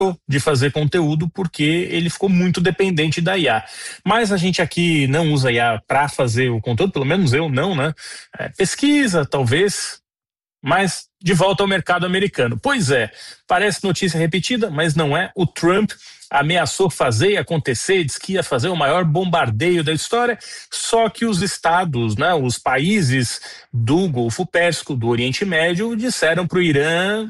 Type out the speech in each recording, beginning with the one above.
de fazer conteúdo porque ele ficou muito dependente da IA. Mas a gente aqui não usa IA para fazer o conteúdo, pelo menos eu não, né? Pesquisa, talvez, mas de volta ao mercado americano. Pois é, parece notícia repetida, mas não é. O Trump ameaçou fazer e acontecer, disse que ia fazer o maior bombardeio da história, só que os estados, né, os países do Golfo Pérsico, do Oriente Médio, disseram para o Irã,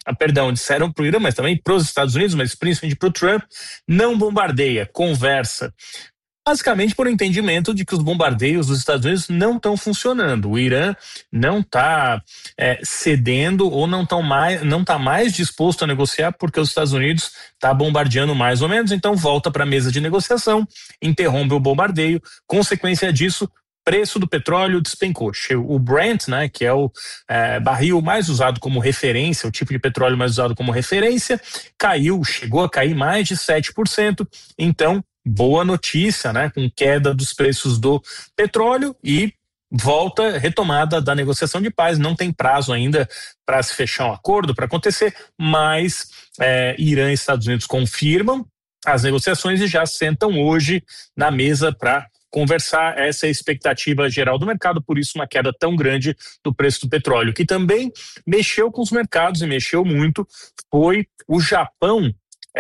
mas também para os Estados Unidos, mas principalmente para o Trump, não bombardeia, conversa. Basicamente por entendimento de que os bombardeios dos Estados Unidos não estão funcionando. O Irã não está cedendo ou não está mais disposto a negociar porque os Estados Unidos está bombardeando mais ou menos, então volta para a mesa de negociação, interrompe o bombardeio, consequência disso, preço do petróleo despencou. O Brent, né, que é o barril mais usado como referência, o tipo de petróleo mais usado como referência, chegou a cair mais de 7%, então boa notícia, né, com queda dos preços do petróleo e retomada da negociação de paz. Não tem prazo ainda para se fechar um acordo, para acontecer, mas Irã e Estados Unidos confirmam as negociações e já sentam hoje na mesa para conversar. Essa é a expectativa geral do mercado, por isso uma queda tão grande do preço do petróleo, que também mexeu com os mercados e mexeu muito, foi o Japão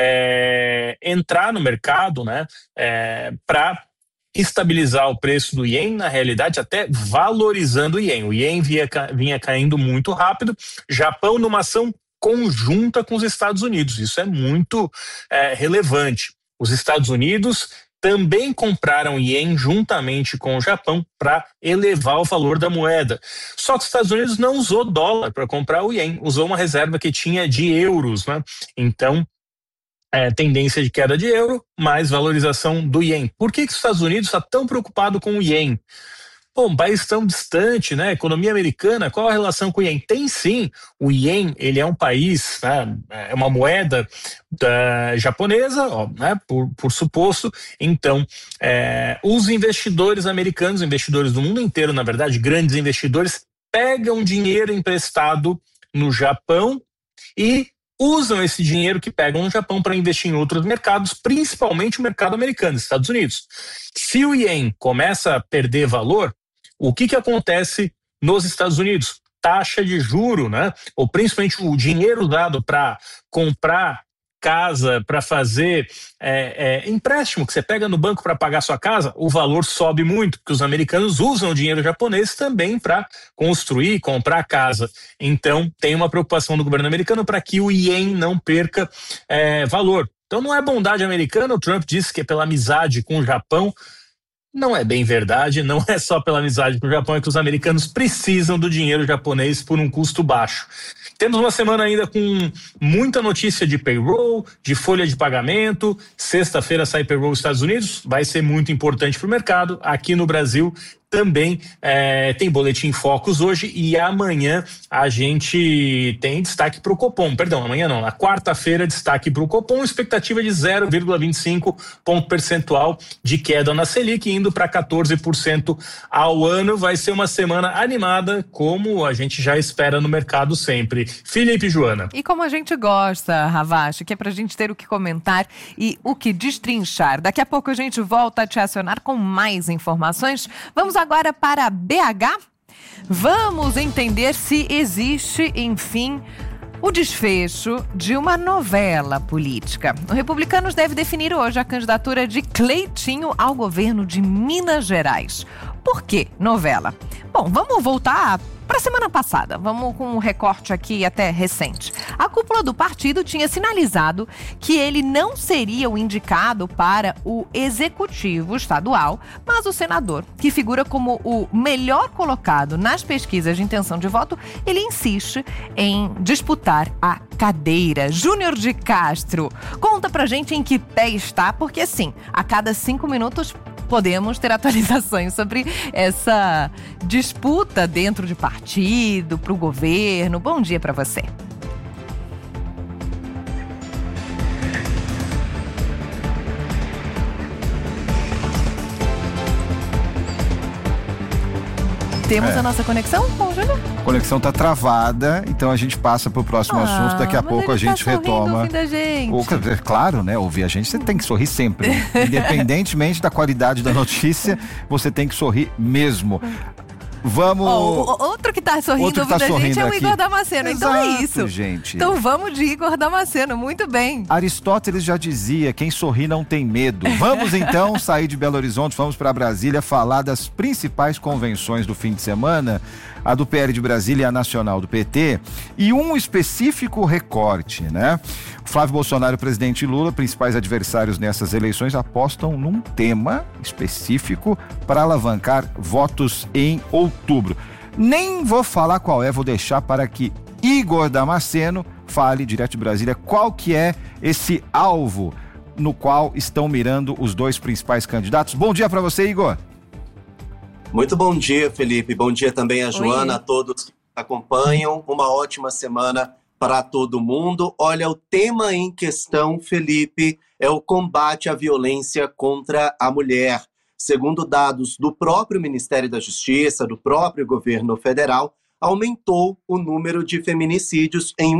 entrar no mercado, né, para estabilizar o preço do ien, na realidade até valorizando o ien. O ien vinha caindo muito rápido, Japão numa ação conjunta com os Estados Unidos, isso é muito relevante. Os Estados Unidos também compraram ien juntamente com o Japão para elevar o valor da moeda. Só que os Estados Unidos não usou dólar para comprar o ien, usou uma reserva que tinha de euros, né? Então, tendência de queda de euro, mais valorização do ien. Por que os Estados Unidos está tão preocupado com o ien? Pô, um país tão distante, né? Economia americana, qual a relação com o ien? Tem sim, o ien, ele é um país, né? É uma moeda japonesa, ó, né? Por suposto. Então, os investidores americanos, investidores do mundo inteiro, na verdade, grandes investidores, pegam dinheiro emprestado no Japão e usam esse dinheiro que pegam no Japão para investir em outros mercados, principalmente o mercado americano, Estados Unidos. Se o ien começa a perder valor, o que acontece nos Estados Unidos? Taxa de juro, né? Ou principalmente o dinheiro dado para comprar casa, para fazer empréstimo que você pega no banco para pagar sua casa, o valor sobe muito, porque os americanos usam o dinheiro japonês também para construir, comprar casa. Então, tem uma preocupação do governo americano para que o ien não perca valor. Então, não é bondade americana, o Trump disse que é pela amizade com o Japão. Não é bem verdade, não é só pela amizade com o Japão, é que os americanos precisam do dinheiro japonês por um custo baixo. Temos uma semana ainda com muita notícia de payroll, de folha de pagamento. Sexta-feira sai payroll nos Estados Unidos, vai ser muito importante para o mercado. Aqui no Brasil também tem boletim Focus hoje e amanhã a gente tem destaque para o Copom, perdão, amanhã não, na quarta-feira destaque para o Copom, expectativa de 0,25 ponto percentual de queda na Selic, indo para 14% ao ano. Vai ser uma semana animada, como a gente já espera no mercado sempre. Felipe e Joana. E como a gente gosta, Ravache, que é pra gente ter o que comentar e o que destrinchar. Daqui a pouco a gente volta a te acionar com mais informações. Vamos agora para BH. Vamos entender se existe, enfim, o desfecho de uma novela política. O Republicanos deve definir hoje a candidatura de Cleitinho ao governo de Minas Gerais. Por que novela? Bom, vamos voltar para a semana passada. Vamos com um recorte aqui até recente. A cúpula do partido tinha sinalizado que ele não seria o indicado para o executivo estadual, mas o senador, que figura como o melhor colocado nas pesquisas de intenção de voto, ele insiste em disputar a cadeira. Júnior de Castro, conta pra gente em que pé está, porque assim, a cada 5 minutos podemos ter atualizações sobre essa disputa dentro de partido, para o governo. Bom dia para você. Temos a nossa conexão com o Júnior? A conexão tá travada, então a gente passa pro próximo assunto. Daqui a pouco a gente retoma. Da gente. Claro, né? Ouvir a gente, você tem que sorrir sempre. Independentemente da qualidade da notícia, você tem que sorrir mesmo. Vamos... outro que tá sorrindo ouvindo a gente é o Igor Damasceno. Exato, então é isso, gente. Então vamos de Igor Damasceno, muito bem. Aristóteles já dizia, quem sorri não tem medo. Vamos então sair de Belo Horizonte, vamos para Brasília falar das principais convenções do fim de semana, a do PL de Brasília e a nacional do PT, e um específico recorte, né? Flávio Bolsonaro, presidente Lula, principais adversários nessas eleições, apostam num tema específico para alavancar votos em outubro. Nem vou falar qual é, vou deixar para que Igor Damasceno fale direto de Brasília qual que é esse alvo no qual estão mirando os dois principais candidatos. Bom dia para você, Igor. Muito bom dia, Felipe. Bom dia também a Joana, a todos que acompanham. Uma ótima semana para todo mundo. Olha, o tema em questão, Felipe, é o combate à violência contra a mulher. Segundo dados do próprio Ministério da Justiça, do próprio governo federal, aumentou o número de feminicídios em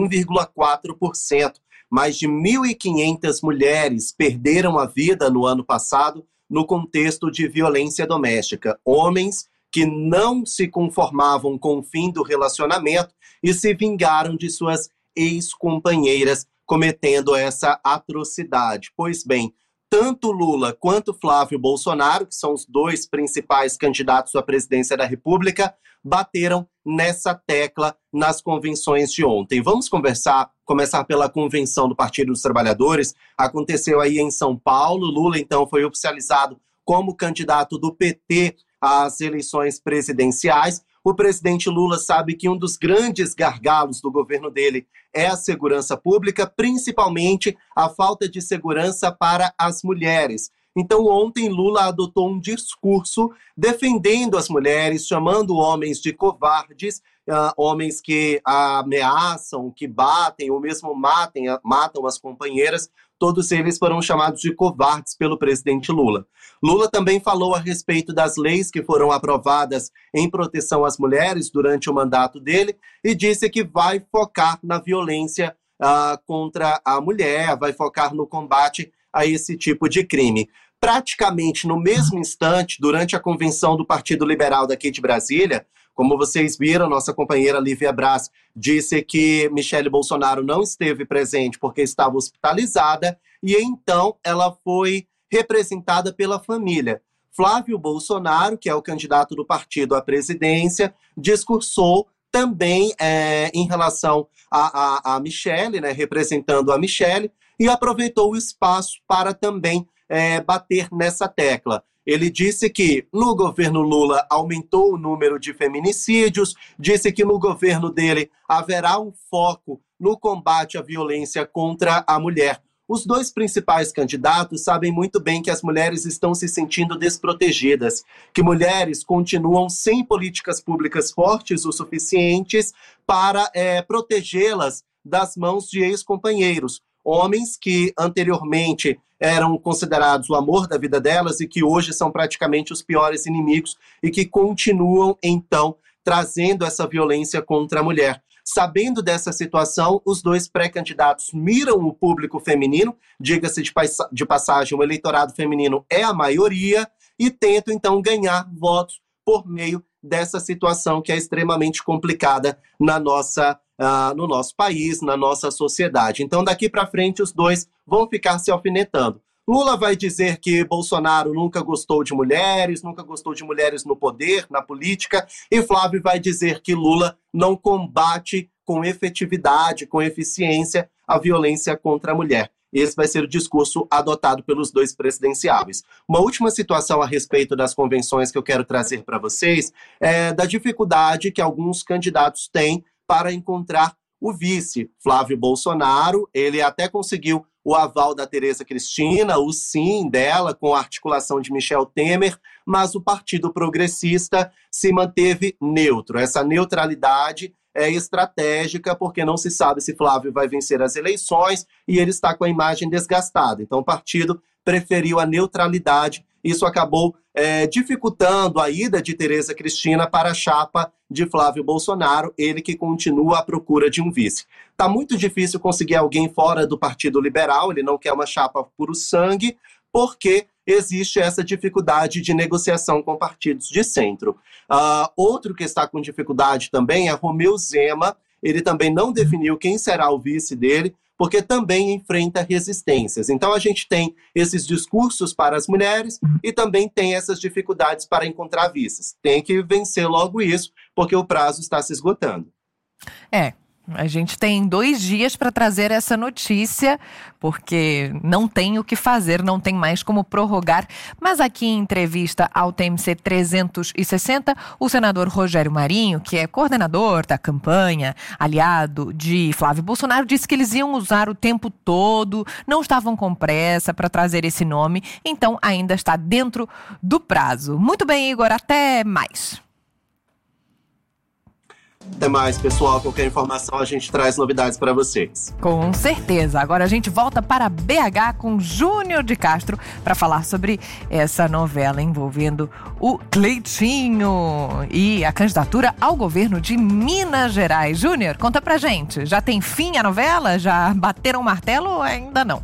1,4%. Mais de 1.500 mulheres perderam a vida no ano passado no contexto de violência doméstica. Homens que não se conformavam com o fim do relacionamento e se vingaram de suas ex-companheiras, cometendo essa atrocidade. Pois bem, tanto Lula quanto Flávio Bolsonaro, que são os dois principais candidatos à presidência da República, bateram nessa tecla nas convenções de ontem. Vamos começar pela convenção do Partido dos Trabalhadores. Aconteceu aí em São Paulo. Lula, então, foi oficializado como candidato do PT às eleições presidenciais. O presidente Lula sabe que um dos grandes gargalos do governo dele é a segurança pública, principalmente a falta de segurança para as mulheres. Então, ontem, Lula adotou um discurso defendendo as mulheres, chamando homens de covardes, homens que ameaçam, que batem ou mesmo matam as companheiras. Todos eles foram chamados de covardes pelo presidente Lula. Lula também falou a respeito das leis que foram aprovadas em proteção às mulheres durante o mandato dele e disse que vai focar na violência contra a mulher, vai focar no combate a esse tipo de crime. Praticamente no mesmo instante, durante a convenção do Partido Liberal daqui de Brasília, como vocês viram, nossa companheira Lívia Braz disse que Michele Bolsonaro não esteve presente porque estava hospitalizada e então ela foi representada pela família. Flávio Bolsonaro, que é o candidato do partido à presidência, discursou também em relação a Michele, né, representando a Michele, e aproveitou o espaço para também bater nessa tecla. Ele disse que no governo Lula aumentou o número de feminicídios, disse que no governo dele haverá um foco no combate à violência contra a mulher. Os dois principais candidatos sabem muito bem que as mulheres estão se sentindo desprotegidas, que mulheres continuam sem políticas públicas fortes o suficientes para protegê-las das mãos de ex-companheiros. Homens que anteriormente eram considerados o amor da vida delas e que hoje são praticamente os piores inimigos e que continuam, então, trazendo essa violência contra a mulher. Sabendo dessa situação, os dois pré-candidatos miram o público feminino, diga-se de passagem, o eleitorado feminino é a maioria, e tentam, então, ganhar votos por meio dessa situação que é extremamente complicada no nosso país, na nossa sociedade. Então, daqui para frente, os dois vão ficar se alfinetando. Lula vai dizer que Bolsonaro nunca gostou de mulheres no poder, na política, e Flávio vai dizer que Lula não combate com efetividade, com eficiência, a violência contra a mulher. Esse vai ser o discurso adotado pelos dois presidenciáveis. Uma última situação a respeito das convenções que eu quero trazer para vocês é da dificuldade que alguns candidatos têm para encontrar o vice. Flávio Bolsonaro, ele até conseguiu o aval da Tereza Cristina, o sim dela, com a articulação de Michel Temer, mas o Partido Progressista se manteve neutro. Essa neutralidade é estratégica porque não se sabe se Flávio vai vencer as eleições e ele está com a imagem desgastada. Então o partido preferiu a neutralidade Isso acabou dificultando a ida de Tereza Cristina para a chapa de Flávio Bolsonaro, ele que continua à procura de um vice. Está muito difícil conseguir alguém fora do Partido Liberal, ele não quer uma chapa puro sangue, porque existe essa dificuldade de negociação com partidos de centro. Outro que está com dificuldade também é Romeu Zema, ele também não definiu quem será o vice dele, porque também enfrenta resistências. Então a gente tem esses discursos para as mulheres e também tem essas dificuldades para encontrar vices. Tem que vencer logo isso, porque o prazo está se esgotando. A gente tem 2 dias para trazer essa notícia, porque não tem o que fazer, não tem mais como prorrogar. Mas aqui em entrevista ao TMC 360, o senador Rogério Marinho, que é coordenador da campanha, aliado de Flávio Bolsonaro, disse que eles iam usar o tempo todo, não estavam com pressa para trazer esse nome, então ainda está dentro do prazo. Muito bem, Igor, até mais. Até mais, pessoal. Qualquer informação a gente traz novidades para vocês. Com certeza. Agora a gente volta para BH com Júnior de Castro para falar sobre essa novela envolvendo o Cleitinho e a candidatura ao governo de Minas Gerais. Júnior, conta pra gente. Já tem fim a novela? Já bateram o martelo ou ainda não?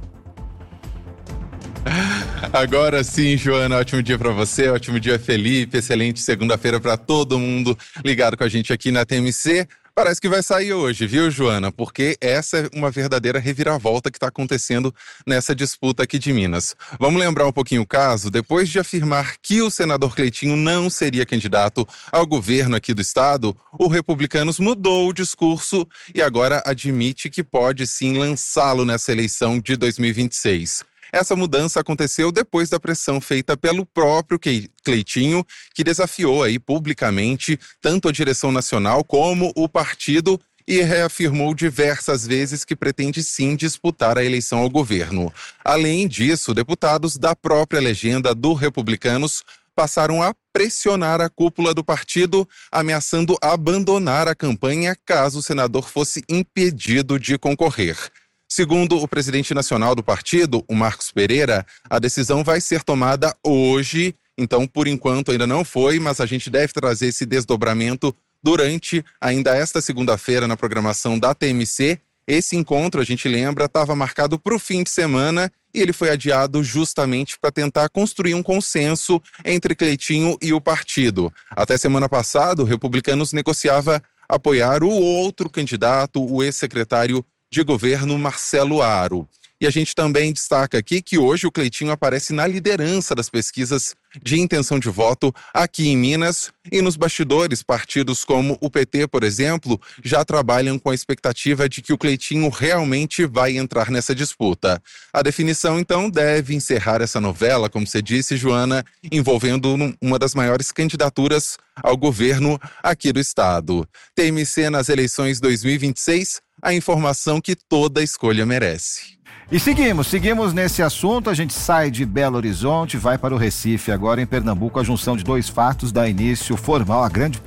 Agora sim, Joana, ótimo dia para você, ótimo dia, Felipe, excelente segunda-feira para todo mundo ligado com a gente aqui na TMC. Parece que vai sair hoje, viu, Joana? Porque essa é uma verdadeira reviravolta que está acontecendo nessa disputa aqui de Minas. Vamos lembrar um pouquinho o caso? Depois de afirmar que o senador Cleitinho não seria candidato ao governo aqui do estado, o Republicanos mudou o discurso e agora admite que pode sim lançá-lo nessa eleição de 2026. Essa mudança aconteceu depois da pressão feita pelo próprio Cleitinho, que desafiou aí publicamente tanto a direção nacional como o partido e reafirmou diversas vezes que pretende sim disputar a eleição ao governo. Além disso, deputados da própria legenda do Republicanos passaram a pressionar a cúpula do partido, ameaçando abandonar a campanha caso o senador fosse impedido de concorrer. Segundo o presidente nacional do partido, o Marcos Pereira, a decisão vai ser tomada hoje, então por enquanto ainda não foi, mas a gente deve trazer esse desdobramento durante ainda esta segunda-feira na programação da TMC. Esse encontro, a gente lembra, estava marcado para o fim de semana e ele foi adiado justamente para tentar construir um consenso entre Cleitinho e o partido. Até semana passada, o Republicanos negociava apoiar o outro candidato, o ex-secretário de governo Marcelo Aro. E a gente também destaca aqui que hoje o Cleitinho aparece na liderança das pesquisas de intenção de voto aqui em Minas e nos bastidores. Partidos como o PT, por exemplo, já trabalham com a expectativa de que o Cleitinho realmente vai entrar nessa disputa. A definição, então, deve encerrar essa novela, como você disse, Joana, envolvendo uma das maiores candidaturas ao governo aqui do estado. TMC nas eleições 2026, a informação que toda escolha merece. E seguimos nesse assunto. A gente sai de Belo Horizonte, vai para o Recife, agora em Pernambuco. A junção de 2 fatos dá início formal à grande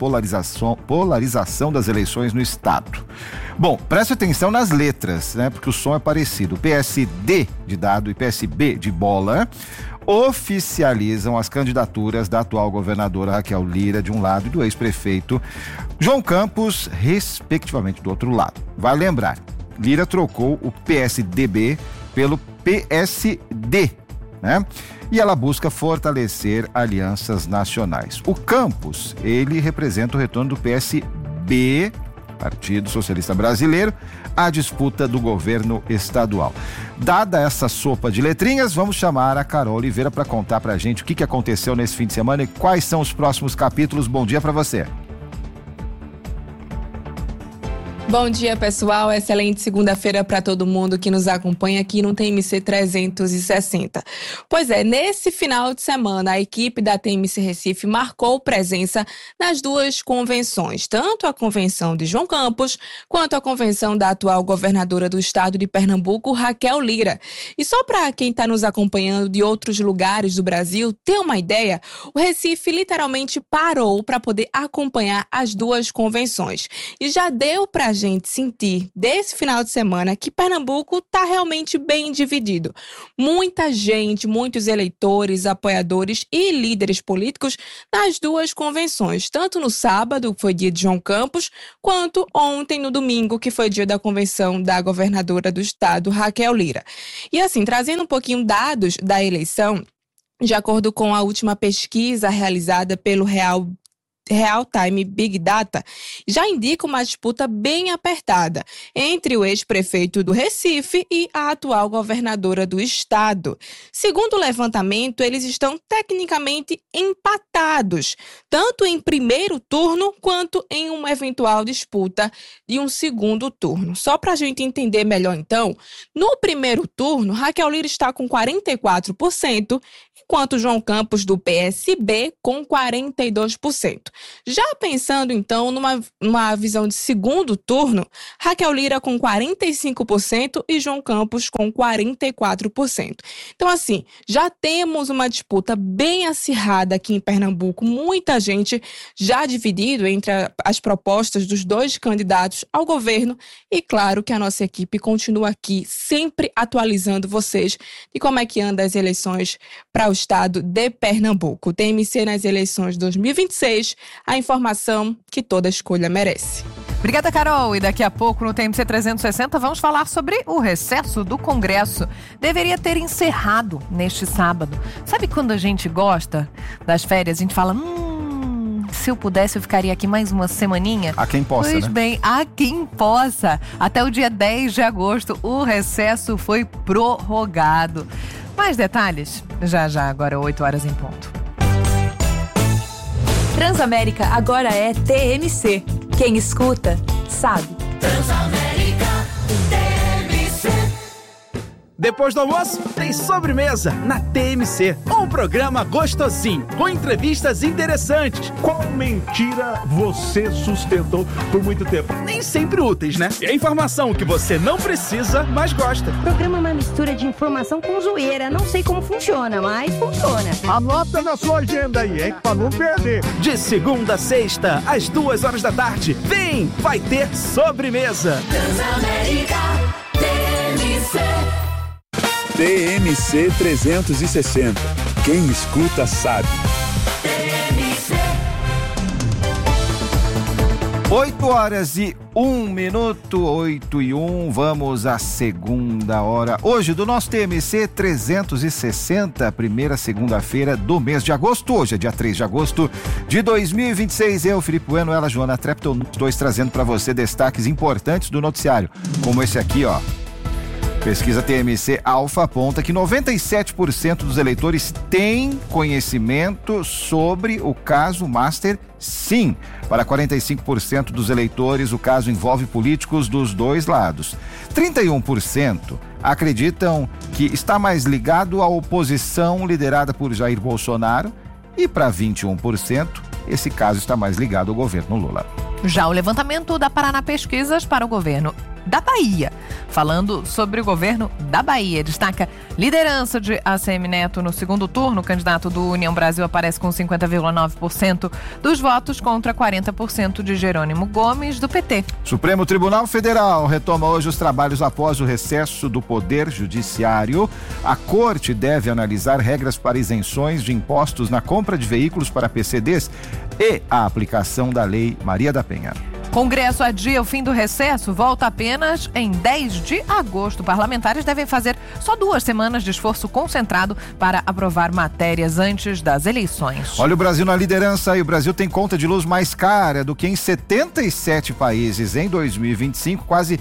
polarização das eleições no estado. Bom, preste atenção nas letras, né? Porque o som é parecido. PSD de dado e PSB de bola oficializam as candidaturas da atual governadora Raquel Lira de um lado e do ex-prefeito João Campos, respectivamente, do outro lado. Vai lembrar, Lira trocou o PSDB pelo PSD, né? E ela busca fortalecer alianças nacionais. O Campos, ele representa o retorno do PSB, Partido Socialista Brasileiro, à disputa do governo estadual. Dada essa sopa de letrinhas, vamos chamar a Carol Oliveira para contar pra gente o que aconteceu nesse fim de semana e quais são os próximos capítulos. Bom dia para você. Bom dia, pessoal. Excelente segunda-feira para todo mundo que nos acompanha aqui no TMC 360. Pois é, nesse final de semana, a equipe da TMC Recife marcou presença nas 2 convenções, tanto a convenção de João Campos, quanto a convenção da atual governadora do estado de Pernambuco, Raquel Lira. E só para quem está nos acompanhando de outros lugares do Brasil ter uma ideia, o Recife literalmente parou para poder acompanhar as 2 convenções. E já deu para gente sentir desse final de semana que Pernambuco está realmente bem dividido. Muita gente, muitos eleitores, apoiadores e líderes políticos nas duas convenções, tanto no sábado, que foi dia de João Campos, quanto ontem, no domingo, que foi dia da convenção da governadora do estado, Raquel Lira. E assim, trazendo um pouquinho dados da eleição, de acordo com a última pesquisa realizada pelo Real Time Big Data, já indica uma disputa bem apertada entre o ex-prefeito do Recife e a atual governadora do estado. Segundo o levantamento, eles estão tecnicamente empatados, tanto em primeiro turno quanto em uma eventual disputa de um segundo turno. Só para a gente entender melhor, então, no primeiro turno, Raquel Lira está com 44%, enquanto João Campos, do PSB, com 42%. Já pensando, então, numa visão de segundo turno, Raquel Lira com 45% e João Campos com 44%. Então, assim, já temos uma disputa bem acirrada aqui em Pernambuco, muita gente já dividido entre as propostas dos dois candidatos ao governo e, claro, que a nossa equipe continua aqui sempre atualizando vocês de como é que andam as eleições para o estado de Pernambuco. TMC nas eleições 2026, a informação que toda escolha merece. Obrigada, Carol. E daqui a pouco, no TMC 360, vamos falar sobre o recesso do Congresso. Deveria ter encerrado neste sábado. Sabe quando a gente gosta das férias, a gente fala, se eu pudesse, eu ficaria aqui mais uma semaninha? Há quem possa, Pois né? bem, há quem possa. Até o dia 10 de agosto, o recesso foi prorrogado. Mais detalhes, já, agora 8 horas em ponto. Transamérica agora é TMC. Quem escuta, sabe. Transamérica TMC. Depois do almoço, tem sobremesa na TMC. Um programa gostosinho, com entrevistas interessantes. Qual mentira você sustentou por muito tempo? Nem sempre úteis, né? E a informação que você não precisa, mas gosta. O programa é uma mistura de informação com zoeira. Não sei como funciona, mas funciona. Anota na sua agenda aí, hein? Pra não perder. De segunda a sexta, às 2 horas da tarde. Vem, vai ter sobremesa. Transamérica TMC. TMC 360. Quem escuta sabe. TMC. 8 horas e 1 minuto, 8 e 1, vamos à segunda hora. Hoje do nosso TMC 360, primeira segunda-feira do mês de agosto. Hoje é dia 3 de agosto de 2026. Eu, Felipe Bueno, ela, Joana Trepton, nós dois trazendo para você destaques importantes do noticiário, como esse aqui, ó. Pesquisa TMC Alfa aponta que 97% dos eleitores têm conhecimento sobre o caso Master. Sim, para 45% dos eleitores, o caso envolve políticos dos dois lados. 31% acreditam que está mais ligado à oposição liderada por Jair Bolsonaro e para 21%, esse caso está mais ligado ao governo Lula. Já o levantamento da Paraná Pesquisas para o governo da Bahia, falando sobre o governo da Bahia, destaca liderança de ACM Neto no segundo turno. O candidato do União Brasil aparece com 50,9% dos votos contra 40% de Jerônimo Gomes, do PT. Supremo Tribunal Federal retoma hoje os trabalhos após o recesso do Poder Judiciário. A Corte deve analisar regras para isenções de impostos na compra de veículos para PCDs e a aplicação da Lei Maria da Penha. Congresso adia o fim do recesso, volta apenas em 10 de agosto. Parlamentares devem fazer só 2 semanas de esforço concentrado para aprovar matérias antes das eleições. Olha o Brasil na liderança aí. O Brasil tem conta de luz mais cara do que em 77 países. Em 2025, quase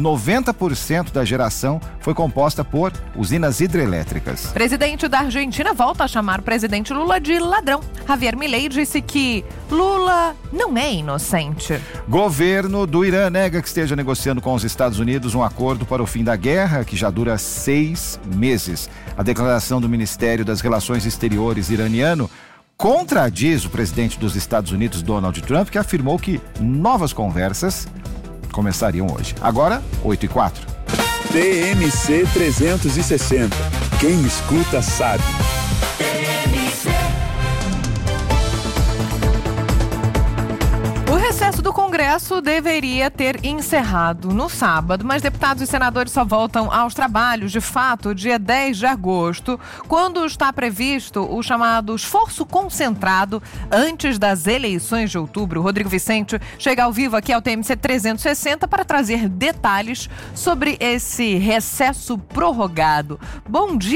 90% da geração foi composta por usinas hidrelétricas. Presidente da Argentina volta a chamar o presidente Lula de ladrão. Javier Milei disse que Lula não é inocente. Governo do Irã nega que esteja negociando com os Estados Unidos um acordo para o fim da guerra, que já dura 6 meses. A declaração do Ministério das Relações Exteriores iraniano contradiz o presidente dos Estados Unidos, Donald Trump, que afirmou que novas conversas começariam hoje. Agora, 8h04. TMC 360. Quem escuta sabe. O recesso recesso do Congresso deveria ter encerrado no sábado, mas deputados e senadores só voltam aos trabalhos, de fato, dia 10 de agosto, quando está previsto o chamado esforço concentrado antes das eleições de outubro. Rodrigo Vicente chega ao vivo aqui ao TMC 360 para trazer detalhes sobre esse recesso prorrogado. Bom dia,